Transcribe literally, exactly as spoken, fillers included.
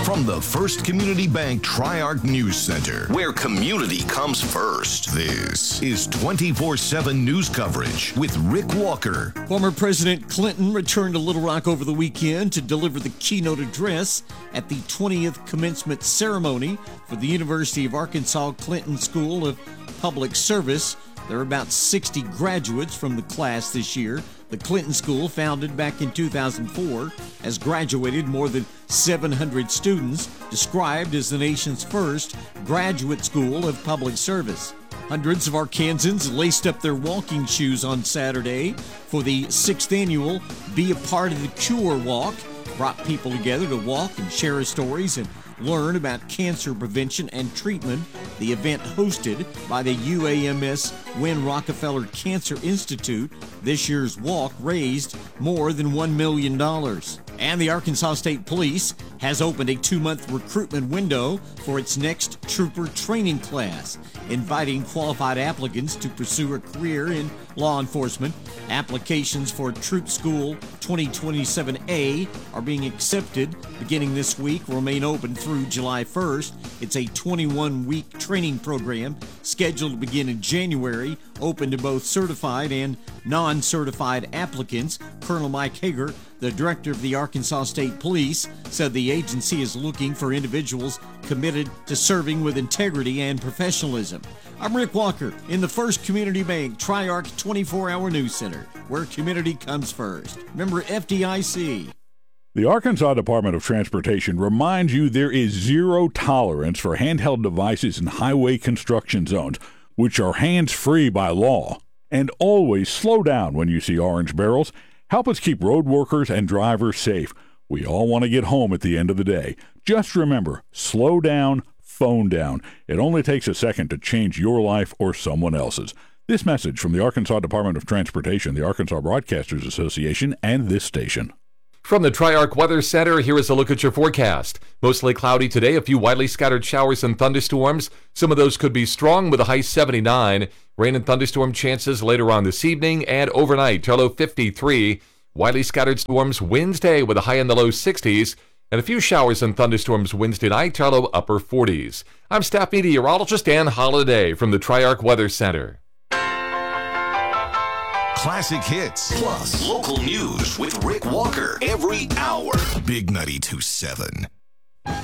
From the First Community Bank Tri-Arc News Center, where community comes first, this is twenty-four seven news coverage with Rick Walker. Former President Clinton returned to Little Rock over the weekend to deliver the keynote address at the twentieth commencement ceremony for the University of Arkansas Clinton School of Public Service. There are about sixty graduates from the class this year. The Clinton School, founded back in two thousand four, has graduated more than seven hundred students, described as the nation's first graduate school of public service. Hundreds of Arkansans laced up their walking shoes on Saturday for the sixth annual Be a Part of the Cure Walk. Brought people together to walk and share stories and learn about cancer prevention and treatment. The event, hosted by the U A M S Wynn Rockefeller Cancer Institute, this year's walk raised more than one million dollars. And the Arkansas State Police has opened a two-month recruitment window for its next trooper training class, inviting qualified applicants to pursue a career in law enforcement. Applications for Troop School twenty twenty-seven A are being accepted beginning this week, will remain open through July first. It's a twenty-one week training program scheduled to begin in January, open to both certified and non-certified applicants. Colonel Mike Hager, the director of the Arkansas State Police, said the agency is looking for individuals committed to serving with integrity and professionalism. I'm Rick Walker in the First Community Bank Tri-Arc twenty-four hour News Center, where community comes first. Member F D I C. The Arkansas Department of Transportation reminds you there is zero tolerance for handheld devices in highway construction zones, which are hands-free by law. And always slow down when you see orange barrels. Help us keep road workers and drivers safe. We all want to get home at the end of the day. Just remember, slow down, phone down. It only takes a second to change your life or someone else's. This message from the Arkansas Department of Transportation, the Arkansas Broadcasters Association, and this station. From the Tri-Arc Weather Center, here is a look at your forecast. Mostly cloudy today, a few widely scattered showers and thunderstorms. Some of those could be strong with a high seventy-nine. Rain and thunderstorm chances later on this evening and overnight to a low fifty-three. Widely scattered storms Wednesday with a high in the low sixties. And a few showers and thunderstorms Wednesday night to a low upper forties. I'm staff meteorologist Ann Holiday from the Tri-Arc Weather Center. Classic hits plus local news with Rick Walker every hour. Big ninety-two point seven.